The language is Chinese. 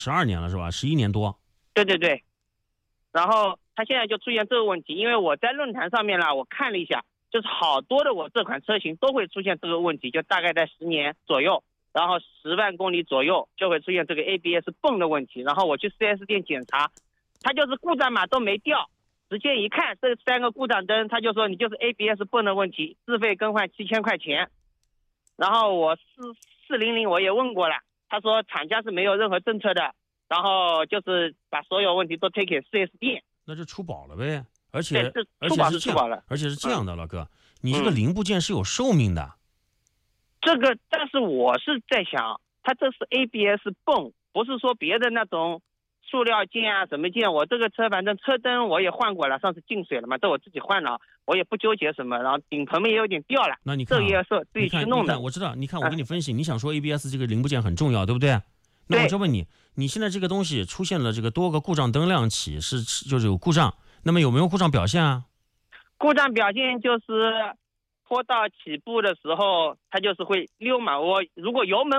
12年了是吧？11年多。 对对对。然后他现在就出现这个问题，因为我在论坛上面我看了一下，就是好多的我这款车型都会出现这个问题，就大概在10年左右，然后10万公里左右就会出现这个 ABS 泵的问题。然后我去 4S 店检查，它就是故障码都没掉，直接一看这3个故障灯，他就说你就是 ABS 泵的问题，自费更换7000块钱。然后我400我也问过了，他说厂家是没有任何政策的，然后就是把所有问题都推给 4S 店。 那就出保了呗。而且是这样的，老哥，你这个零部件是有寿命的。 这个，但是我是在想，它这是 ABS 泵，不是说别的那种塑料件啊什么件。我这个车反正车灯我也换过了，上次进水了嘛，这我自己换了，我也不纠结什么。然后顶棚也有点掉了， 那你看、 这个也是自己去弄的。 我知道，你看我给你分析，你想说 ABS 这个零部件很重要，对不对？那我就问你，你现在这个东西出现了这个多个故障灯亮起，就是有故障，那么有没有故障表现啊？ 故障表现就是坡道起步的时候，它就是会溜嘛。我如果油门